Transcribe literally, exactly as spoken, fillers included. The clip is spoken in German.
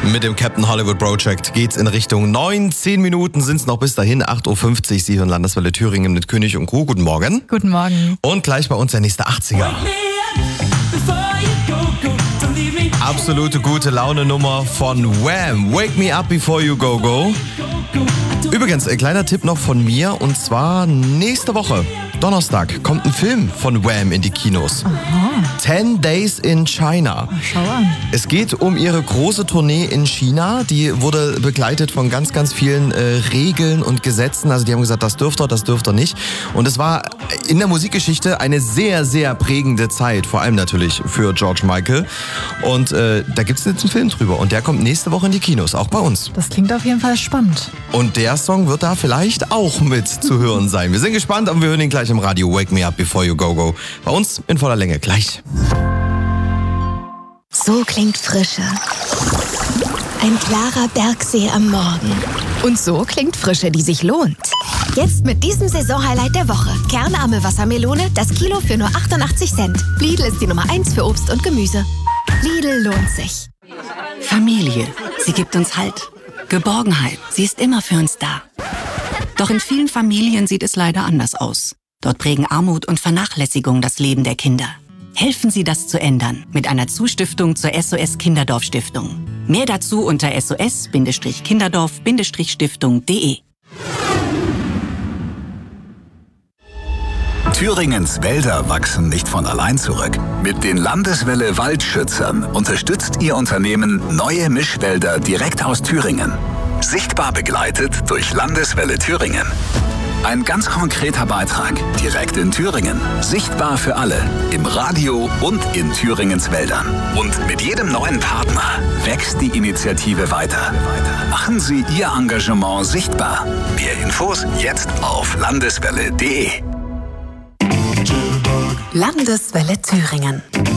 Mit dem Captain Hollywood Project geht's in Richtung neun. Zehn Minuten sind's noch bis dahin. acht Uhr fünfzig. Sie hören Landeswelle Thüringen mit König und Crew. Guten Morgen. Guten Morgen. Und gleich bei uns der nächste achtziger. Absolute gute Laune-Nummer von Wham! Wake me up before you go go. Übrigens, ein kleiner Tipp noch von mir, und zwar nächste Woche, Donnerstag, kommt ein Film von Wham! In die Kinos. Aha. Ten Days in China. Schau an. Es geht um ihre große Tournee in China. Die wurde begleitet von ganz, ganz vielen äh, Regeln und Gesetzen. Also die haben gesagt, das dürft ihr, das dürft ihr nicht. Und es war in der Musikgeschichte eine sehr, sehr prägende Zeit. Vor allem natürlich für George Michael. Und äh, da gibt es jetzt einen Film drüber. Und der kommt nächste Woche in die Kinos, auch bei uns. Das klingt auf jeden Fall spannend. Und der Song wird da vielleicht auch mit zu hören sein. Wir sind gespannt, aber wir hören ihn gleich im Radio. Wake me up before you go go. Bei uns in voller Länge. Gleich. So klingt Frische. Ein klarer Bergsee am Morgen. Und so klingt Frische, die sich lohnt. Jetzt mit diesem Saisonhighlight der Woche. Kernarme Wassermelone, das Kilo für nur achtundachtzig Cent. Lidl ist die Nummer eins für Obst und Gemüse. Lidl lohnt sich. Familie, sie gibt uns Halt. Geborgenheit, sie ist immer für uns da. Doch in vielen Familien sieht es leider anders aus. Dort prägen Armut und Vernachlässigung das Leben der Kinder. Helfen Sie, das zu ändern mit einer Zustiftung zur S O S Kinderdorf Stiftung. Mehr dazu unter S O S Kinderdorf Stiftung punkt de. Thüringens Wälder wachsen nicht von allein zurück. Mit den Landeswelle Waldschützern unterstützt Ihr Unternehmen neue Mischwälder direkt aus Thüringen. Sichtbar begleitet durch Landeswelle Thüringen. Ein ganz konkreter Beitrag, direkt in Thüringen. Sichtbar für alle, im Radio und in Thüringens Wäldern. Und mit jedem neuen Partner wächst die Initiative weiter. Machen Sie Ihr Engagement sichtbar. Mehr Infos jetzt auf landeswelle punkt de. Landeswelle Thüringen.